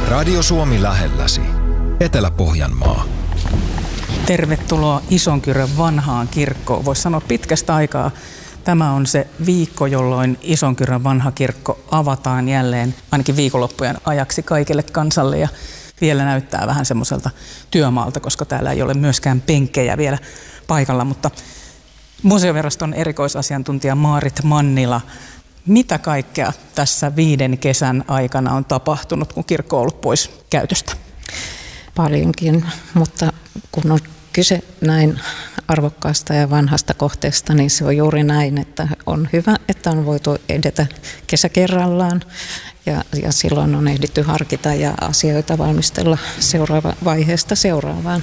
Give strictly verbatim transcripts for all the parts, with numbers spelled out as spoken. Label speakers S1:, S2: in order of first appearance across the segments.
S1: Radio Suomi lähelläsi. Etelä-Pohjanmaa.
S2: Tervetuloa Isonkyrön vanhaan kirkkoon. Voisi sanoa pitkästä aikaa. Tämä on se viikko, jolloin Isonkyrön vanha kirkko avataan jälleen ainakin viikonloppujen ajaksi kaikille kansalle. Ja vielä näyttää vähän semmoiselta työmaalta, koska täällä ei ole myöskään penkkejä vielä paikalla. Mutta museoviraston erikoisasiantuntija Maarit Mannila, mitä kaikkea tässä viiden kesän aikana on tapahtunut, kun kirkko on ollut pois käytöstä?
S3: Paljonkin, mutta kun on kyse näin arvokkaasta ja vanhasta kohteesta, niin se on juuri näin, että on hyvä, että on voitu edetä kesä kerrallaan ja, ja silloin on ehditty harkita ja asioita valmistella seuraava, vaiheesta seuraavaan.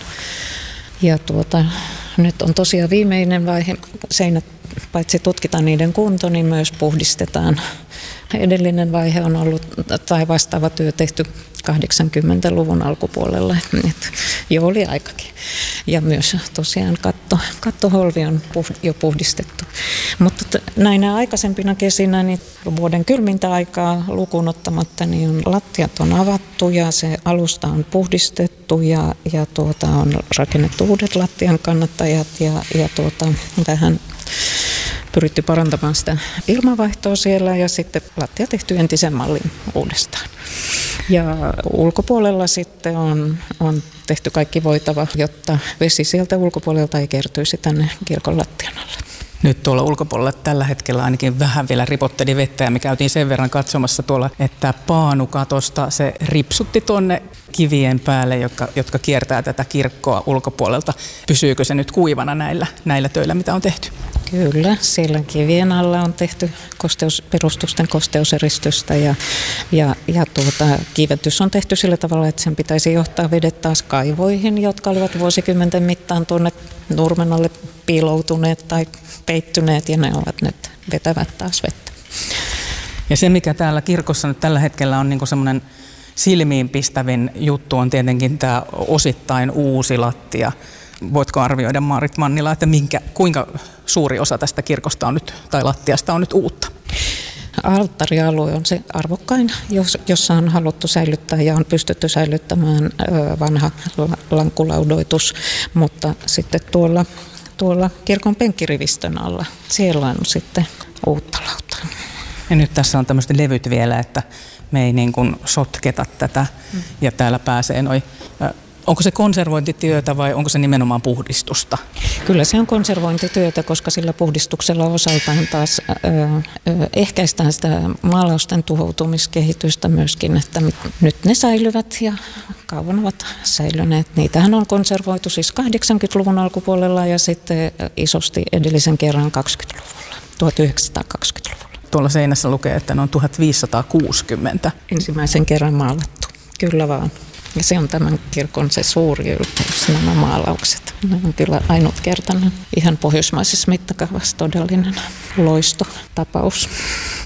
S3: Ja tuota, nyt on tosiaan viimeinen vaihe, seinät paitsi tutkitaan niiden kunto, niin myös puhdistetaan. Edellinen vaihe on ollut, tai vastaava työ tehty kahdeksankymmentäluvun alkupuolella, että jo oli aikakin. Ja myös tosiaan katto, kattoholvi on jo puhdistettu. Mutta näinä aikaisempina kesinä, niin vuoden kylmintä aikaa lukuun ottamatta, niin lattiat on avattu ja se alusta on puhdistettu ja, ja tuota, on rakennettu uudet lattian kannattajat ja, ja tuota, tähän pyritty parantamaan sitä ilmanvaihtoa siellä ja sitten lattia tehty entisen mallin uudestaan. Ja ulkopuolella sitten on, on tehty kaikki voitava, jotta vesi sieltä ulkopuolelta ei kertyisi tänne kirkon lattian alle.
S2: Nyt tuolla ulkopuolella tällä hetkellä ainakin vähän vielä ripotteli vettä ja me käytiin sen verran katsomassa tuolla, että paanukatosta se ripsutti tuonne kivien päälle, jotka, jotka kiertää tätä kirkkoa ulkopuolelta. Pysyykö se nyt kuivana näillä, näillä töillä, mitä on tehty?
S3: Kyllä, siellä kivien alla on tehty kosteus, perustusten kosteuseristystä ja, ja, ja tuota, kiivetys on tehty sillä tavalla, että sen pitäisi johtaa vedet taas kaivoihin, jotka olivat vuosikymmenten mittaan tuonne nurmen alle piiloutuneet tai peittyneet ja ne ovat nyt vetävät taas vettä.
S2: Ja se, mikä täällä kirkossa nyt tällä hetkellä on niin semmoinen silmiinpistävin juttu, on tietenkin tämä osittain uusi lattia. Voitko arvioida, Maarit Mannila, että minkä, kuinka suuri osa tästä kirkosta on nyt, tai lattiasta on nyt uutta?
S3: Alttarialue on se arvokkain, jossa on haluttu säilyttää ja on pystytty säilyttämään vanha lankkulaudoitus, mutta sitten tuolla, tuolla kirkon penkkirivistön alla, siellä on sitten uutta lautaa.
S2: Ja nyt tässä on tämmöiset levyt vielä, että me ei niin kuin sotketa tätä mm. ja täällä pääsee noin. Onko se konservointityötä vai onko se nimenomaan puhdistusta?
S3: Kyllä se on konservointityötä, koska sillä puhdistuksella osaltaan taas ö, ö, ehkäistään sitä maalausten tuhoutumiskehitystä myöskin, että nyt ne säilyvät ja kauan ovat säilyneet. Niitähän on konservoitu siis kahdeksankymmentäluvun alkupuolella ja sitten isosti edellisen kerran kaksikymmentäluvulla, tuhatyhdeksänsataakaksikymmentäluvulla.
S2: Tuolla seinässä lukee, että ne on tuhatviisisataakuusikymmentä.
S3: Ensimmäisen kerran maalattu, kyllä vaan. Ja se on tämän kirkon se suuri ylpeys, nämä maalaukset. Ne on kyllä ainutkertainen, ihan pohjoismaisessa mittakaavassa todellinen loistotapaus.